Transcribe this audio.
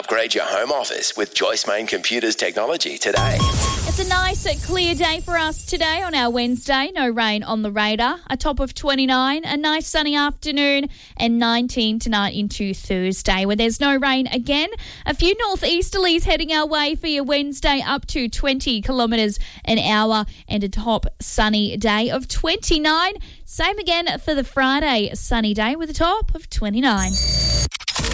Upgrade your home office with Joyce Main Computers technology today. It's a nice, clear day for us today on our Wednesday. No rain on the radar. A top of 29, a nice sunny afternoon, and 19 tonight into Thursday, where there's no rain again. A few northeasterlies heading our way for your Wednesday, up to 20 kilometres an hour, and a top sunny day of 29. Same again for the Friday, sunny day with a top of 29.